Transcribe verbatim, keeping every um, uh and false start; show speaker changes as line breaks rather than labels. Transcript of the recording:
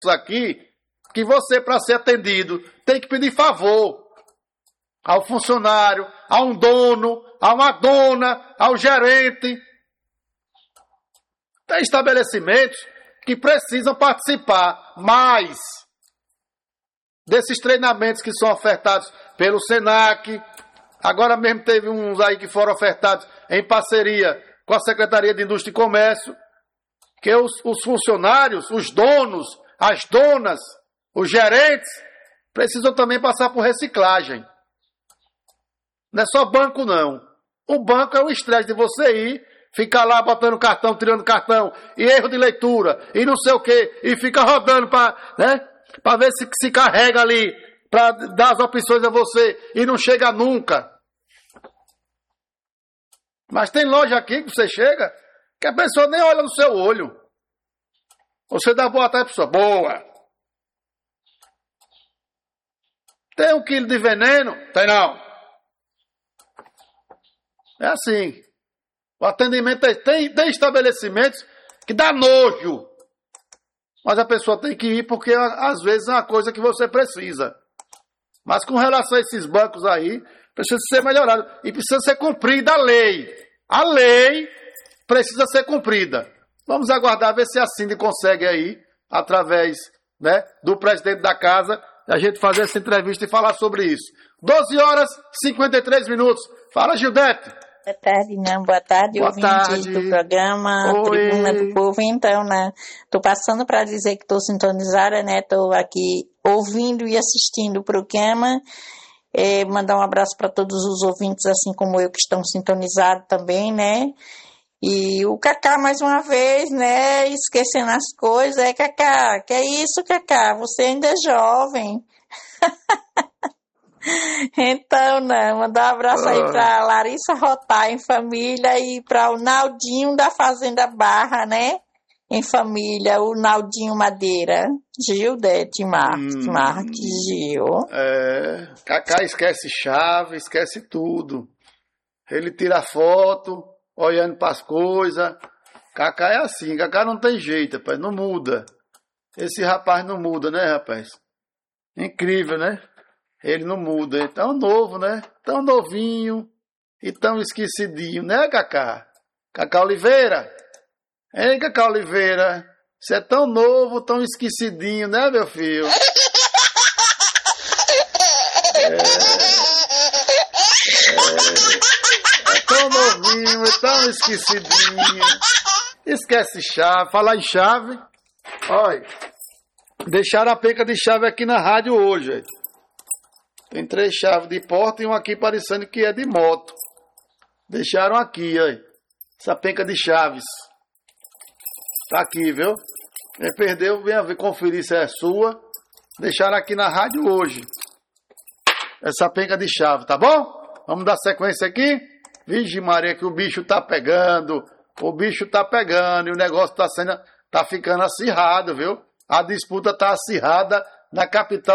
aqui que você, para ser atendido, tem que pedir favor ao funcionário, a um dono, a uma dona, ao gerente. Tem estabelecimentos que precisam participar mais desses treinamentos que são ofertados pelo SENAC. Agora mesmo teve uns aí que foram ofertados em parceria com a Secretaria de Indústria e Comércio, que os, os funcionários, os donos, as donas, os gerentes, precisam também passar por reciclagem. Não é só banco, não. O banco é o estresse de você ir, ficar lá botando cartão, tirando cartão, e erro de leitura, e não sei o quê, e fica rodando para, né, para ver se se carrega ali, para dar as opções a você, e não chega nunca. Mas tem loja aqui que você chega, que a pessoa nem olha no seu olho. Você dá boa tarde, pessoa, boa. Tem um quilo de veneno? Tem não. É assim. O atendimento é, tem, tem estabelecimentos que dá nojo. Mas a pessoa tem que ir porque às vezes é uma coisa que você precisa. Mas com relação a esses bancos aí, precisa ser melhorado. E precisa ser cumprida a lei. A lei precisa ser cumprida. Vamos aguardar, ver se a Cindy consegue aí, através, né, do presidente da casa, a gente fazer essa entrevista e falar sobre isso. doze horas e cinquenta e três minutos. Fala, Gildete.
Boa tarde, não. Boa tarde,
Boa
ouvinte
tarde.
do programa
Oi.
Tribuna do Povo. Então, né, tô passando para dizer que tô sintonizada, né, tô aqui ouvindo e assistindo o programa. É, mandar um abraço para todos os ouvintes, assim como eu, que estão sintonizados também, né? E o Cacá, mais uma vez, né, esquecendo as coisas. É, Cacá, que é isso, Cacá? Você ainda é jovem. Então, né, mandar um abraço aí pra Larissa Rotar em família e para o Naldinho da Fazenda Barra, né? Em família, o Naldinho Madeira. Gildete Marques, hum, Marques Gil.
É, Cacá esquece chave, esquece tudo. Ele tira foto, olhando para as coisas. Cacá é assim, Cacá não tem jeito, rapaz, não muda. Esse rapaz não muda, né, rapaz? Incrível, né? Ele não muda, é tão novo, né? Tão novinho e tão esquecidinho, né, Cacá? Cacá Oliveira? Hein, Cacá Oliveira? Você é tão novo, tão esquecidinho, né, meu filho? É, é, é tão novinho, é tão esquecidinho. Esquece chave. Falar em chave, olha, deixaram a penca de chave aqui na rádio hoje, aí. Tem três chaves de porta e uma aqui parecendo que é de moto. Deixaram aqui, ó. Essa penca de chaves. Tá aqui, viu? Quem perdeu, venha ver, conferir se é sua. Deixaram aqui na rádio hoje. Essa penca de chave, tá bom? Vamos dar sequência aqui. Vixe Maria, que o bicho tá pegando. O bicho tá pegando e o negócio tá sendo, tá ficando acirrado, viu? A disputa tá acirrada na capital.